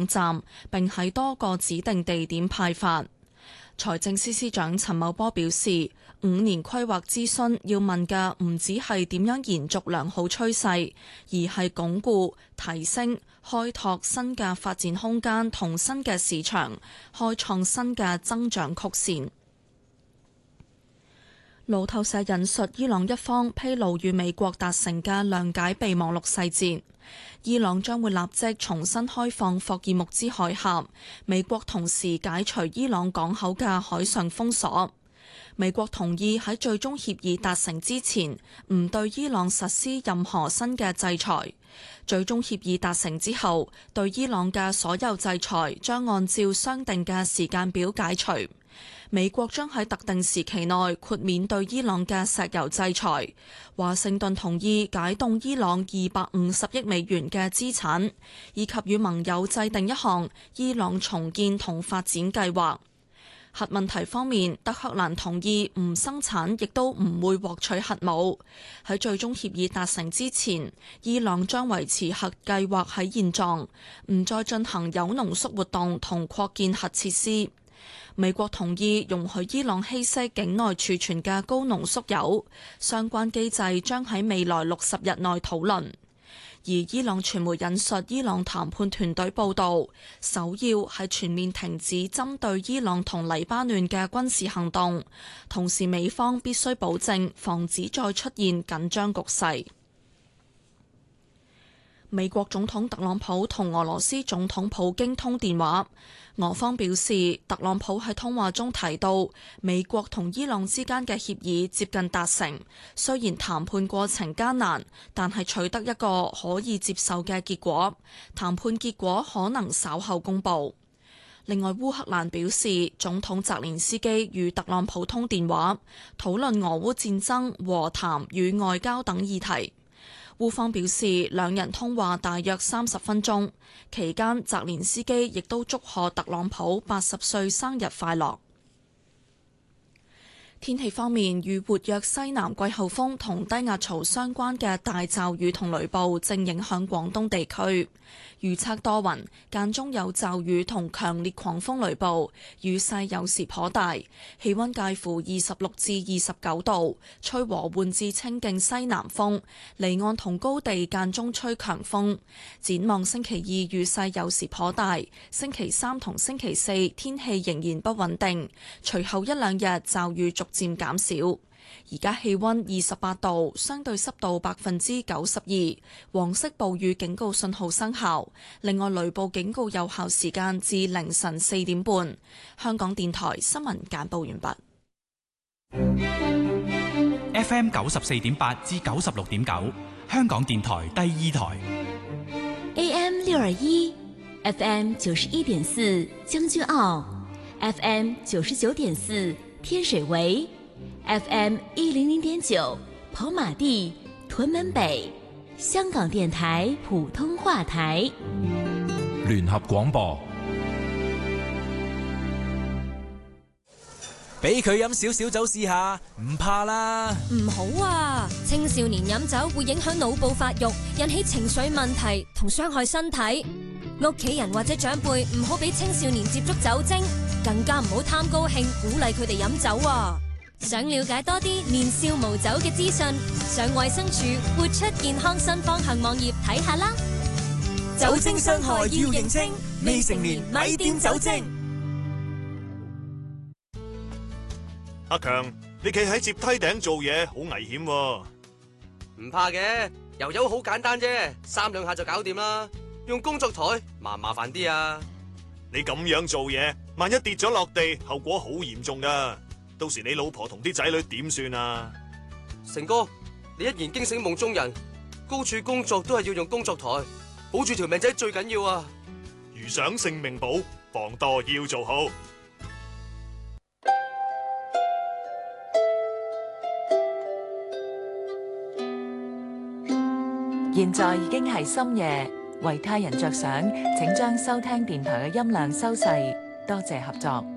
網站，並喺多個指定地點派發。財政司司長陳茂波表示，5年規劃諮詢要問嘅唔只係點樣延續良好趨勢，而係鞏固、提升、開拓新嘅發展空間同新嘅市場，開創新嘅增長曲線。路透社引述伊朗一方披露與美國達成嘅諒解備忘錄細節，伊朗將會立即重新開放霍爾木茲海峽，美國同時解除伊朗港口嘅海上封鎖。美國同意喺最終協議達成之前，唔對伊朗實施任何新嘅制裁。最終協議達成之後，對伊朗嘅所有制裁將按照商定嘅時間表解除。美國將喺特定時期內豁免對伊朗嘅石油制裁。華盛頓同意解凍伊朗250億美元嘅資產，以及與盟友制定一項伊朗重建同發展計劃。核問題方面，德黑蘭同意唔生產，亦都唔會獲取核武。喺最終協議達成之前，伊朗將維持核計劃喺現狀，唔再進行有濃縮活動同擴建核設施。美國同意容許伊朗稀釋境內儲存嘅高濃縮鈾，相關機制將喺未來60日內討論。而伊朗傳媒引述伊朗談判團隊報導，首要係全面停止針對伊朗同黎巴嫩嘅軍事行動，同時美方必須保證防止再出現緊張局勢。美國總統特朗普同俄羅斯總統普京通電話，俄方表示，特朗普喺通話中提到，美國同伊朗之間嘅協議接近達成，雖然談判過程艱難，但係取得一個可以接受嘅結果，談判結果可能稍後公佈。另外，烏克蘭表示，總統澤連斯基與特朗普通電話，討論俄烏戰爭、和談與外交等議題。烏方表示，兩人通話大約30分鐘，期間澤連斯基亦都祝賀特朗普80歲生日快樂。天氣方面，與活躍西南季候風同低壓槽相關嘅大驟雨同雷暴正影響廣東地區。預測多雲，間中有驟雨同強烈狂風雷暴，雨勢有時頗大，氣溫介乎26至29度，吹和緩至清勁西南風，離岸同高地間中吹強風。展望星期2雨勢有時頗大，星期3同星期4天氣仍然不穩定，隨後一兩日驟雨逐漸減少。而家氣溫28度，相對濕度92%，黃色暴雨警告信號生效。另外，雷暴警告有效時間至凌晨4點半。香港電台新聞簡報完畢。 FM 94.8至96.9，香港電台第2台。 AM 621 FM 91.4將軍澳 FM 99.4天水圍FM 100.9跑馬地屯門北，香港電台普通話台。 聯合廣播， 俾佢飲少少酒試下，唔怕啦。 唔好啊，青少年飲酒會影響腦部發育，引起情緒問題同傷害身體。屋企人或者長輩唔好俾青少年接觸酒精，更加唔好貪高興鼓勵佢哋飲酒啊。想了解多啲年少無酒嘅資訊，上衛生署活出健康新方向網頁睇下啦。 酒精傷害要認清，未成年咪掂酒精。 阿強，你企喺接梯頂做嘢好危險喎。 唔怕嘅，油油好簡單啫，3兩下就搞掂啦。用工作台麻煩啲啊。 你咁樣做嘢，萬一跌咗落地，後果好嚴重噶。到時你老婆同啲仔女點算啊？ 成哥，你一言驚醒夢中人，高處工作都係要用工作台，保住條命仔最緊要啊！ 如想性命保，防墮要做好。 現在已經係深夜，為他人着想，請將收聽電台嘅音量收細，多謝合作。